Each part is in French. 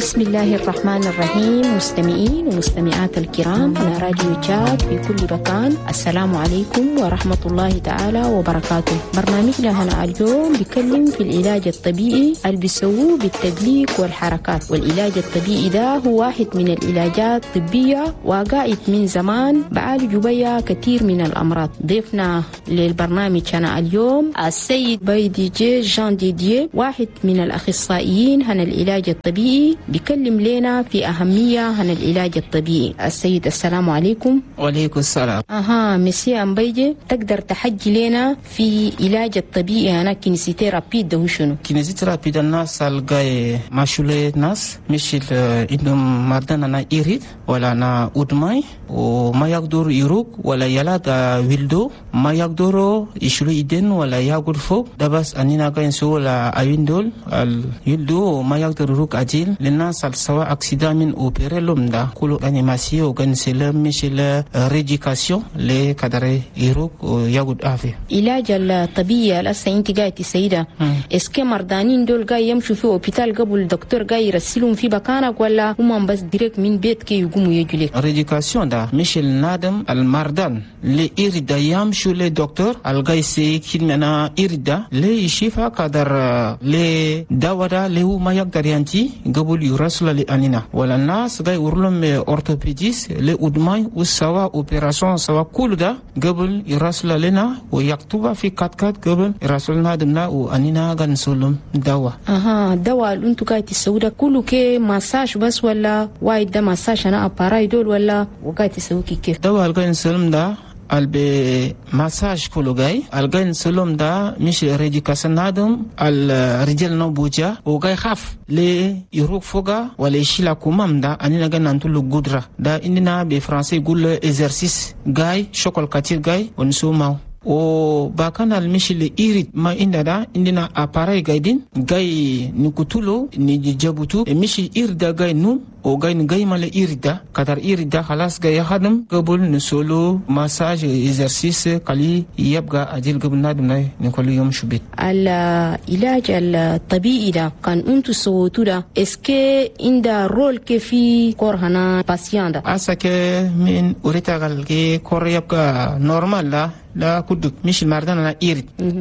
بسم الله الرحمن الرحيم. مستمعين ومستمعات الكرام على راديو تشاد في كل مكان، السلام عليكم ورحمة الله تعالى وبركاته. برنامجنا هنا اليوم بيتكلم في العلاج الطبيعي اللي بيسووه بالتدليك والحركات. والعلاج الطبيعي ده هو واحد من العلاجات الطبية وقائد من زمان بعالج بيها كثير من الأمراض. ضيفنا للبرنامج هنا اليوم السيد بايدي جي جان ديديه، واحد من الأخصائيين هنا العلاج الطبيعي، بيكلم لنا في أهمية هنا العلاج الطبيعي. السيد السلام عليكم. وعليكم السلام. مسيا أمبيجي، تقدر تحكي لنا في علاج الطبيعي هنا كينيسيثيرابي ده شنو؟ كينيسيثيرابي ده الناس الجاي ماشولة ناس مش إنهم مرضى أنا إيريد ولا أنا أودماي وما يقدر يروق ولا يلا ويلدو ما يقدروا يشيلوا إيدين ولا يقدر فوق ده بس أننا جاي نسوي لا أيندول اليلدو ما يقدر يروق أجيل للناس سواء أكسيدا من أوبريلوم ده كله أنيماسيو جاي نسلم مش لا ريديكاسيون لكدر يروق ويقدر عافية. علاج الطبيعي الأسا أنت جاي تسيدا إسكي مرضانين دول جاي يمشوا في أوبيتال قبل الدكتور جاي يرسلهم في مكانك ولا هم بس ديريكت من بيت كي يقوموا يجوا لك؟ ريديكاسيون ده مش النادم المردان اللي يريد يمشوا للدكتور الجاي سيكين منا يريد لي يشوفها قدر لي دواء اللي هو ما يقدر ينتي قبل يرسل لأنينا ولا الناس جاي يورلهم أورثوبيديس لأدماي وسوا أوبراسيون سوا كل ده قبل يرسل لنا ويكتبها في كات قبل يرسل نادمنا وأنينا جا نسولهم دواء. دواء اللي انتو قاعد تسوي ده كله كي مساج بس ولا وايد ده مساج أنا أباراي دول ولا وقاعد تسوي كيف؟ دواء اللي جاي نسولهم ده البي مساج كله جاي الجاي نسولهم ده مش ريديكاسيون نادم الرجال نوبوجا وجاي خاف لي يروق فوقا ولا يشيل كمام ده أنينا جا ننتلو قدرة ده إننا بفرنسي يقول إكسرسيس جاي شغل كتير جاي ونسومه وباكنا المشي اللي يريد ما إننا عندنا أباراي جايدين جاي نكتلو نجيبوتو المشي يريد جاي نوم وجاي مال يريد كتر يريد خلاص جاي خدم قبل نسولو مساج إكسرسيس كلي يبقى أجيل قبل نادم نقول يوم شبيت. العلاج الطبيعي ده كان أنتو سوتو ده إسكي إندا رول كفي كورهنا باسيان ده أساك من أوريتاغال كي كور يبقى نورمال ده لا كدك مش المردان أنا إيرد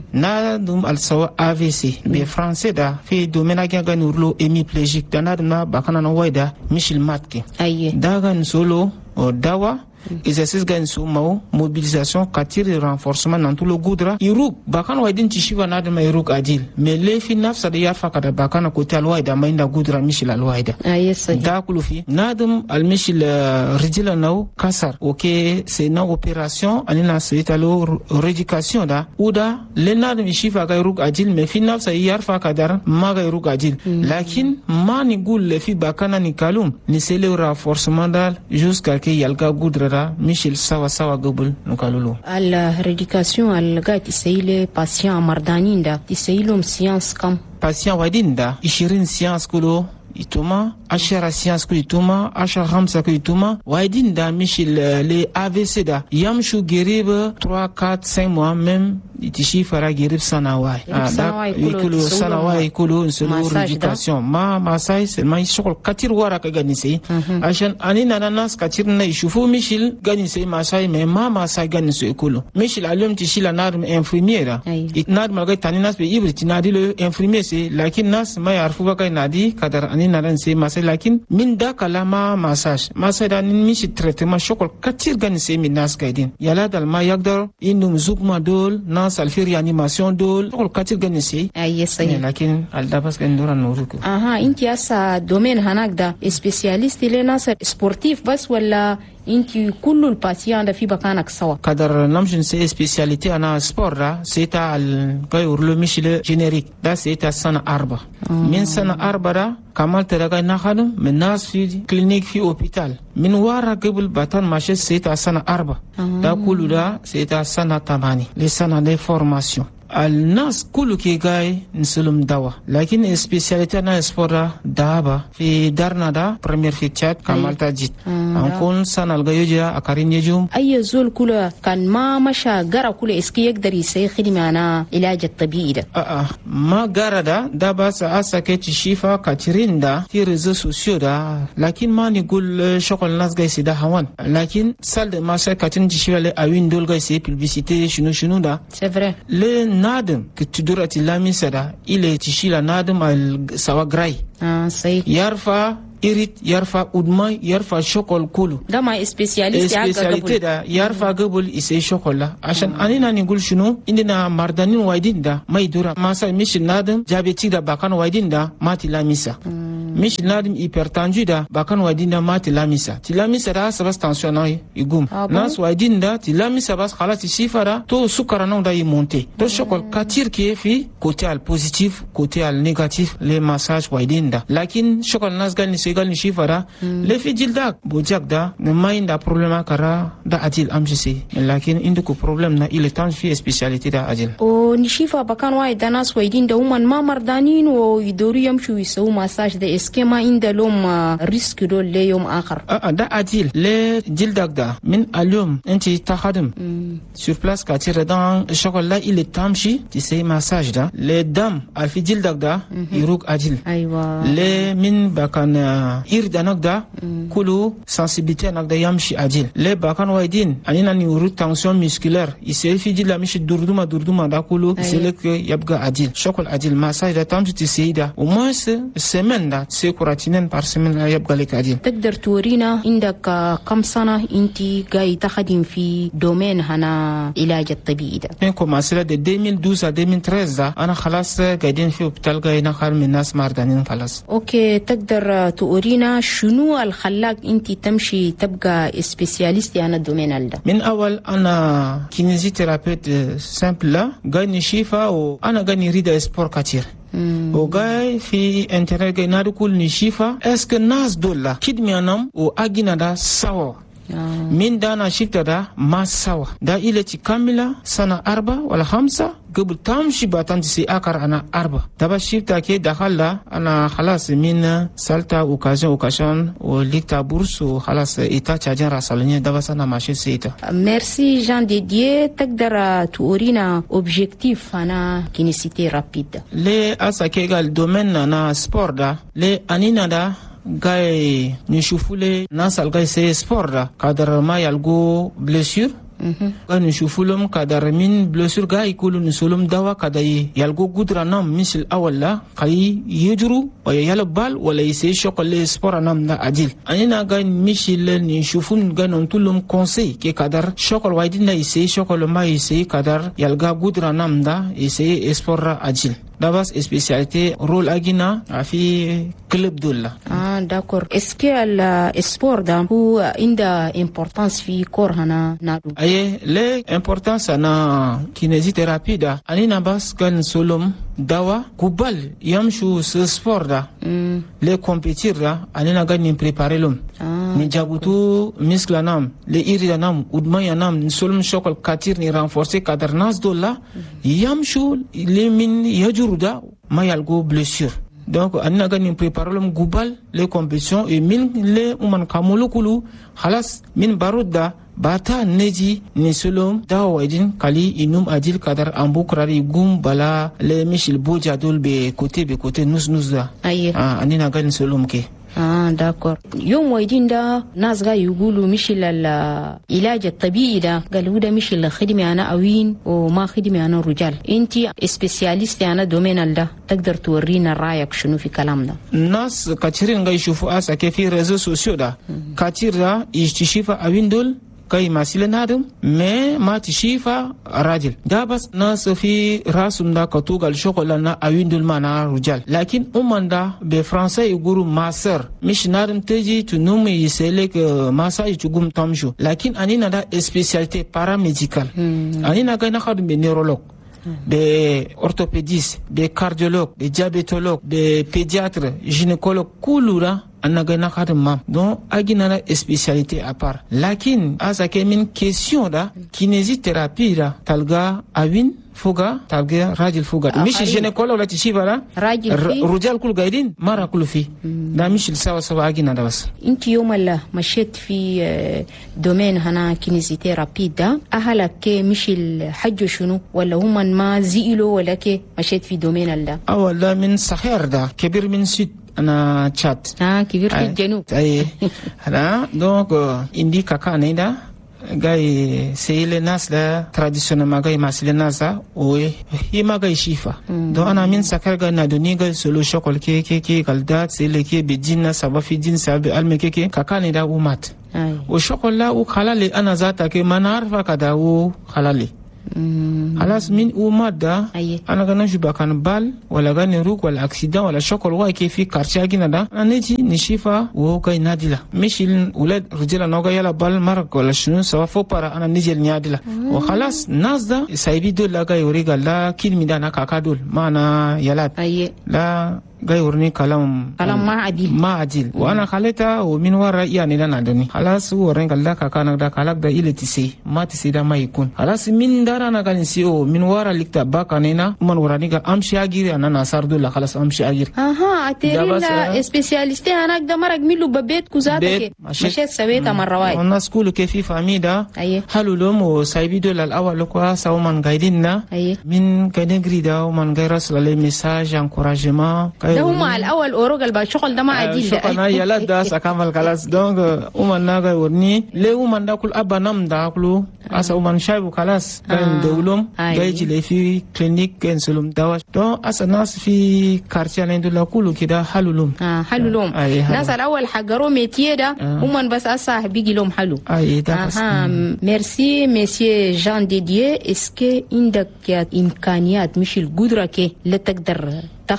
نادم السوا AVC بفرنسي ده في دومينا جا نورلو إميبليجيك ده نادم باكنا نوايدا مش الماتكي ده غن سولو دواء exercice gain sumo mobilisation katir renforcement dans tout le goudra iruk bakan waidin tishiva na ma iruk adil mais le fi nafsa de yarfa kada bakana ko tal waida mainda goudra mishil al waida da kulufi nadum al mishil rijila naw kasar ok c'est une opération anina c'est alo rééducation da uda le nadum shifa ga iruk adil mais fi nafsa yarfa kada ma ga iruk adil lakin mani gul le fi bakana ni kalum ni c'est le renforcement dal jusqu'à que yalga goudra Michel sawa قبل نقولوا الريديكاسيون الغات يسيل باسيان مردانين يسيلهم سيانس كم باسيان وادين دا 20 سيانس كله يتوما 10 سيانس كله يتوما 10 5 كله يتوما وادين دا ميشيل لي AVC دا يمشوا قريب 3 4 5 mois même يتشي فرا قريب سنوات يكلوا سنوات يكلوا نسلو ريديكاسيون ما مسايس ما يشغل كتير ورا كغنيسي عشان اننا الناس كتير يشوفوا ميشيل غنيسي مساي ما مساي غنيسي يكلوا ميشيل اليوم تشي لا نادم انفريميرا نادم لغايه تاني ناس بيبرتي نادي له انفريمي سي لكن ناس ما يعرفوا بقى نادي قدر اننا نسي مساي لكن من دا كلام مساج مساي دا ميشي تريتمنت شغل كتير غنيسي من ناس قاعدين يلا دال ما يقدر انهم زوقما دول ناس الفي ريانيماسيون دول شغل كتير غنيسي لكن الدبس كندورا نوركو انت اسا دومين هناك ده سبيشاليست لناس سبورتيف بس ولا انت كل الباسيان ده في مكانك سوا قدر نمشي سي سبيشاليتي انا سبور ده سيتا الغير لو مش جينيريك ده سيتا سنه 4 من سنه 4 ده كمال تلقى نخدم من ناس في كلينيك في اوبيتال من ورا قبل باتان ماشي سيتا سنه 4 ده كله ده سيتا سنه 8 لسنه دي فورماسيون al nas kulu ke gay nsulum dawa lakin spécialité na sport daba fi darna da premier fi chat kamalta jit an kun sanal ga yoja akarin yejum ay zul kula kan ma masha gara kula iski yaqdar sai khidmana ilaj at-tabi'i da ma gara da ba sa asake ci shifa katirin da fi réseaux sociaux da lakin ma ni gul shokol nas ga sida hawan lakin sal de ma sa katin ci shifa le awin dol ga sai publicité shunu da c'est vrai le nadem que tu durati la misada ile ci shila nadem al sawagrai sai yarfa irit yarfa udman yarfa shokol kulu dama spécialité da yarfa gabul ise shokola ashan anina ni gul shunu indina mardanin waidin da mai dura masa mishin nadam jabeti da bakan waidin da mati lamisa mishin nadam hypertendu da bakan waidin da mati lamisa tilamisa da sabas tension na igum nas waidin da tilamisa bas khalas sifara to sukara non da monter to shokol katir ki fi côté al positif côté al négatif les massages waidin da lakin shokol nas gal ni gal ni shifara le fi jilda bojak da mai da problema kara da ajil amjisi lakin inda ko problem na ile tan fi speciality da ajil o ni shifa bakan wai da nas waidin da uman ma mardanin o idoru yamshu isau massage da eskema inda lom risk do le yom akhar da ajil le jildak da min alum anti tahadim sur place ka tire dans chocolat ile tamshi ti say massage da le dam al fi jildak da yuruk ajil aywa le min bakan irda nagda kulu sensibilité nagda yamshi ajil le bakan waidin anina ni uru tension musculaire ise fi jila mishi durduma da kulu isele ke yabga ajil shokol ajil massage da tamshi ti seida au moins semaine da se kuratinen par semaine yabga lek ajil تقدر تورينا عندك كم سنة انتي قاعد تخدم في دومين هنا علاج الطبيعي ده؟ من كوماسيلا de 2012 à 2013 ده انا خلاص قاعدين في هوبيتال قاعدين نخدم من الناس مردانين خلاص. اوكي تقدر تورينا شنو الخلاك انتي تمشي تبقى سبيسياليست هنا الدومين ده؟ من اول انا كينيزيثيرابيوت سامبل لا قاعد شيفا وانا قاعد نريد سبور كتير. وغاي في انترنت غاي نادو كل نشيفا اسك ناس دولا كيدمي انام و اغينا دا ساو من دانا شيفتا دا ما ساوا دا إلتي كاملة سنة 4 ولا 5 قبل تمشي باتانتي سي اكر انا 4 دابا شيفتا كي دخل انا خلاص من سالتا اوكازيون وليكتا بورس وخلاص ايتا تشاجن راسالني دابا سنة ماشي سيتا. ميرسي جان ديديه تقدر تورينا اوبجيكتيف انا كينيسيتي رابيد لي اساكي قال دومين انا سبور دا لي انينا دا gay ni shufule nasal gay se sport da kadar ma yalgo blessure kan shufulum kadar min blessure gay kulu nusulum dawa kadai yalgo gudra nam misil awalla kay yejuru o yala bal wala yise shokole sport nam da ajil anina gay misil ni shufun ganon tulum conseil ke kadar shokol waydina yise shokol ma yise kadar yalga gudra nam da yise sport ajil dabas spécialité rôle agina afi club dolla. D'accord. Est-ce que le sport da hu inda importance fi corps hana nadu? Aye, le importance na kinésithérapie da anina bas kan solom dawa kubal yamshu ce sport da le compétir da anina gan ni préparer l'homme ni jabutu muscle nam le iri nam udman yanam solom shokol katir ni renforcer kadernas dolla yamshu le min yajur da mayalgo blessure donc anina gani préparolum gubal les compétitions et min le uman kamulukulu khalas min baruda bata neji ni solom dawadin kali inum adil kadar ambukrari gum bala le mishil boja dol be côté nusnuza anina gani solom ke d'accord يوم ويدين دا ناس غا يقولوا مش العلاج الطبيعي دا قالوا ده مش الخدمة أنا أوين وما خدمة أنا رجال انتي سبيسياليست أنا دومين ده تقدر تورينا رأيك شنو في كلام ده ناس كثيرين غا يشوفوا أسا كيف في ريزو سوسيو دا كثير دا يشتشيفا أوين دول كاي ماسيل نادم مي ما تشيفا راجل دا بس ناس في راسم دا كتوغال شوكولا نا اويندول مانا رجال لكن دا بفرنسا يقولوا ماسر مش نادم تجي تنوم يسيلك ماسا يتقوم تمشو لكن انينا دا سبيسياليتي باراميديكال انينا كاي نخدم بنيرولوج des orthopédistes, des cardiologues, des diabétologues, des pédiatres, gynécologues, kulura anagana khadma donc agina spécialité à part lakin asake min question da kinésithérapie da talga awin fuga tabge rajil fuga mishi gynécologue wala tishibala rujal kul gaidin mara kul fi da mishi sawa sawa agina da bas انت يوم اللي مشيت في دومين هنا كينيزيثيرابي ده اهلك مش الحج شنو ولا هم ما زيلوا ولا كي مشيت في دومين الله اولا من صخير ده كبير من سيد انا تشات كبير في الجنوب اي هلا دونك اندي كاكا نيدا gay sele nas la traditionnellement gay masile nasa o hima gay shifa do ana min sakar ga na doni ga solo shokol ke kalda sele ke bejina sabafi jin sabe alme ke kakani da umat o shokol la u khalale ana zata ke manar fa kada u khalale halas min umada ana gana juba kan bal wala gani ruk wala accident wala shokol wa ke fi quartier gina da aneti ni shifa wo kay nadila mishil ulad rujala noga yala bal mar wala shunu sawa fo para ana nijel nyadila o halas nazda saybi do la gay uriga la kilmi da na kakadul mana yalat la gay urni kalam ma adil wa ana khaleta o min wara yani da nadani halas wo renga la kakana da kalak da ileti ma tisi da mai kun halas min dara na galin si o min wara likta bakanena man warani ga amshi agiri ana sardu la khalas amshi agiri aterila specialiste ana da marag milu babet kuzatake mashe saweta marawai on skulu ke fi famida halulum o saybido lal awal ko sa man gaidinna min kadegri da man gairas la message encouragement ده هم على الأول أوروغل بشغل ده ما عديل ده شكرا يلا ده سكمل خلاص دونك ومن ناقة ورني ليه ومن ده كل أبا نام ده كله أسا ومن شايبو خلاص كان دولهم جايجي لي في كلينيك كان سلوم دواش دون أسا ناس في كارتيان عندنا كله كده حلولهم حلولهم ناس الأول حجروا ميتيه ده ومن بس أسا بيجي لهم حلو ميرسي مسيو جان ديديه اسكي عندك إمكانيات مش القدرة كي لا تقدر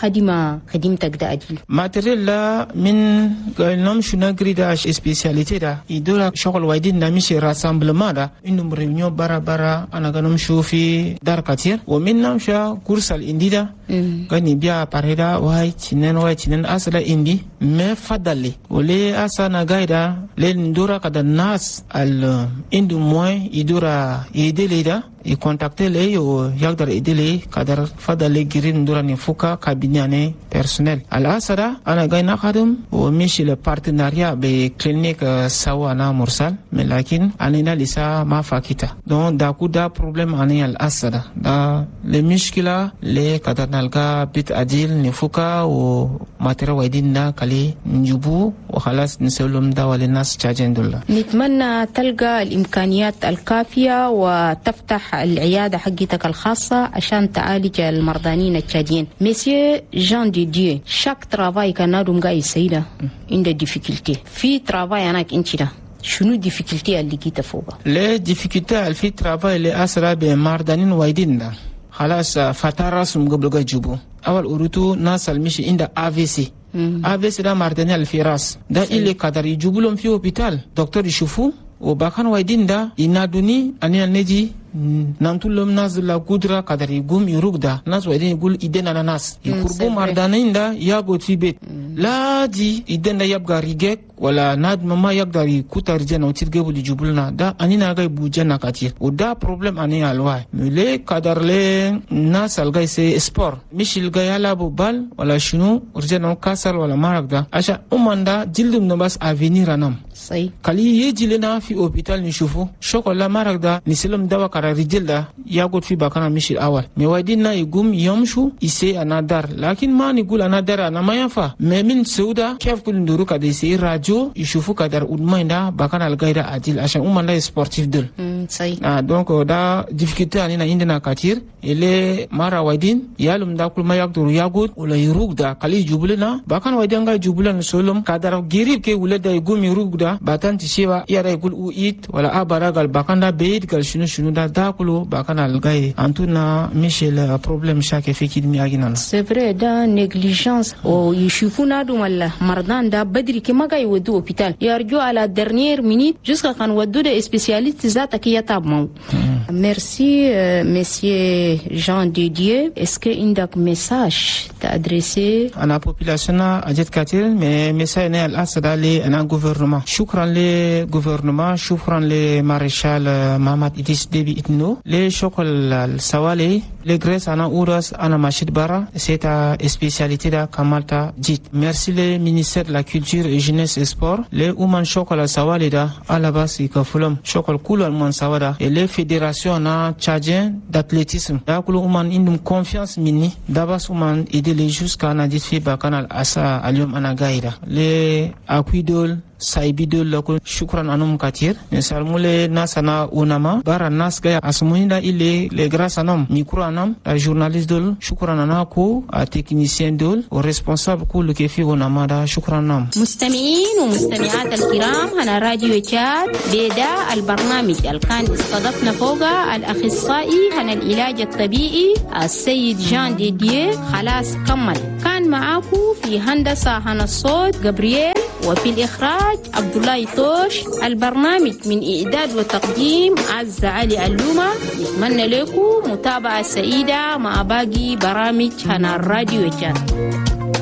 خدمتك ده أجل ماتريال لا من قلنام شو نجري ده سبيسياليتي ده يدور شغل وايدين نمشي راسامبلما ده إنهم ريونيو برا أنا قلنام شو في دار كتير ومن نمشي كورس الإندي ده قلني بيا باريدا واي تنين أصلا إندي ما فضلي ولي أصلا نجايدا لندورا كده الناس الإندو موي يدورا يدلي ده يكونتاكتي لي ويقدر يدلي كدر فضلي جرين دورا نفوكا كابينياني personnel الأسرة أنا جاي نخدم ومشي البارتناريا بكلينيك سوا أنا مرسل لكن أنا لسه ما فاكيتا دون داكو دا بروبلم أنا الأسرة دا المشكلة لكدر نلقى بيت أديل نفوكا وماتيريال وايدين دا كلي نجيبو وخلاص نسولهم دا وللناس تشاجين دولا. نتمنى تلقى الإمكانيات الكافية وتفتح العيادة حقتك الخاصة عشان تعالج المرضانين التشاديين. مسيو جان دي ديو شاك ترافاي كان نادم غاي سيدا عند ديفيكولتي في ترافاي أناك انتي شنو ديفيكولتي اللي جيت فوقها؟ ليه ديفيكولتي في ترافاي اللي أسرع بمرضانين وايدين دا خلاص فترة سم قبل جيبو أول أوروتو ناس المشي عند AVC AVC ده مرداني الفراس ده اللي قدر يجيبوا لهم في هوبيتال دكتور يشوفوا وباكان وايدين ده ينادوني أنا نجي نانتولم ناس لا قدرة قدر يقوم يرقدا ناس وايدين يقول إيدنا ناس يقربوا مردانين ده يابو في بيت لا دي إيدنا يبقى ريجك ولا ناد مما يقدر يكوتا رجانا وتيرجبوا لجبلنا ده أنينا غاي بوجانا كتير وده بروبلم أني الواي ملي قدر لي ناس الغاي سي سبور مش الغاي يلعبوا بال ولا شنو رجانا كسر ولا مارك ده عشان أماندا جلدهم نباس أفينير أنام صحيح كلي يجي لنا في أوبيتال نشوفه شوكولا مارك ده نسلم دوا كرا رجال ده ياخد في بكرة مش الأول موايدنا يقوم يمشوا يسي أنادر لكن ما نقول أنادر أنا ما ينفع من سودا كيف كل ندورو كده يسي راجو يشوفوا كدر أدمان ده بكرة الغير عادل عشان أماندا سبورتيف دل صحيح دونك ده difficulté أنينا عندنا كتير اللي مرة وايدين يالهم ده كل ما يقدروا ياخد ولا يروق ده كلي يجبلنا بكرة وايدين غا يجبلنا سولم كدر غريب كي ولد يقوم يروق ده باتان تشيوا يارا يقول ويت ولا أبارا قال بكرة بيت قال شنو ده داكلو بكرة الغاي أنتونا مش البروبلم شاك في كدمي أجينا c'est vrai ده négligence ويشوفونا دوم الله مرضان ده بدري كي ما جاي يودوا هوبيتال يرجعوا على الدرنير مينيت جوسكا كان ودوا ده سبيسياليست ذاتك يتاب مو. Merci, monsieur Jean Didier. Est-ce que عندك message t'adresser à la population أجد كثير ميساج نال أسد على أنا gouvernement. شكرا للgouvernement، شكرا لمارشال محمد إدريس ديبي إتنو. لشكل السوالي لغريس أنا أورس أنا ماشيد برا. C'est ta spécialité da Kamalta dit. Merci le ministère de la Culture et Jeunesse et Sport. Le Ouman Chocolat Sawali da à la base Ikafulum Chocol Coulon Man Sawada et les fédérations na tchadien d'athlétisme. Da Koulou Ouman indum confiance mini. Dabas Ouman aider les jusqu'à Naditfi Bakanal Asa Alium Anagaïda. Le Aquidol saibidol lako shukran anum katir misalmule nasana unama bara nas gaya asmuhinda ile le grâce anom micro anam a journaliste dol shukran anako a technicien dol au responsable كل كيفي ونما دا شكرا نام. مستمعين ومستمعات الكرام هنا راديو تشاد بدا البرنامج الكان استضفنا فوقه الاخصائي هنا العلاج الطبيعي السيد جان ديديه خلاص كمل كان معاكم في هندسه هنا الصوت جبريل وفي الإخراج عبد الله طوش. البرنامج من إعداد وتقديم عز علي علومة. نتمنى لكم متابعة سعيدة مع باقي برامج هنا الراديو جان.